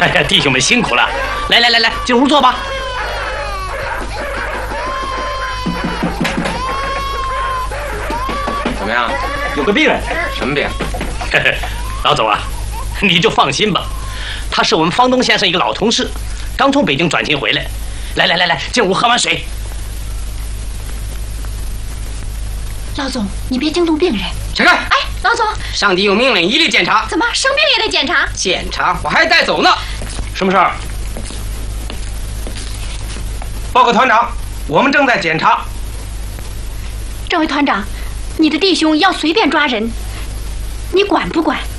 哎呀，弟兄们辛苦了，来，进屋坐吧。 怎么样？ 有个病人。 什么病？ 老总啊，你就放心吧，他是我们方东先生一个老同事，刚从北京转勤回来。来，进屋喝碗水。 老总，你别惊动病人。 起开！ 哎，老总， 上级有命令，一律检查。 怎么生病也得检查？ 检查？我还带走呢。 什么事儿？报告团长，我们正在检查。 这位团长，你的弟兄要随便抓人，你管不管？